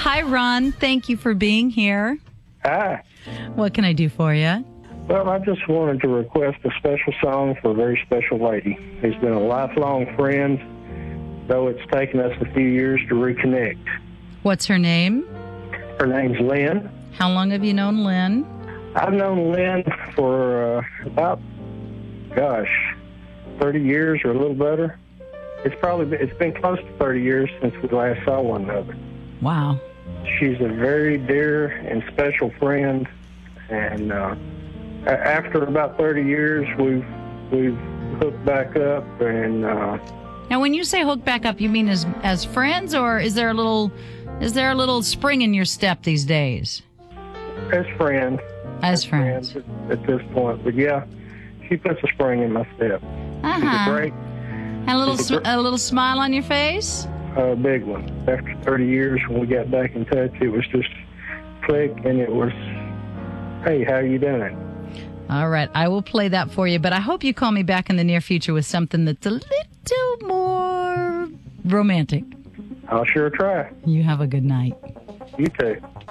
Hi, Ron. Thank you for being here. Hi. What can I do for you? Well, I just wanted to request a special song for a very special lady who's been a lifelong friend, though it's taken us a few years to reconnect. What's her name? Her name's Lynn. How long have you known Lynn? I've known Lynn for about, 30 years or a little better. It's been close to 30 years since we last saw one another. Wow. She's a very dear and special friend, and after about 30 years, we've hooked back up. And now, when you say hook back up, you mean as friends, or is there a little spring in your step these days? as friends. As friends. At this point, but yeah, she puts a spring in my step. She's a great. And a little smile on your face? A big one. After 30 years, when we got back in touch, it was just click, and it was, hey, how you doing? All right, I will play that for you, but I hope you call me back in the near future with something that's a little more romantic. I'll sure try. You have a good night. You too.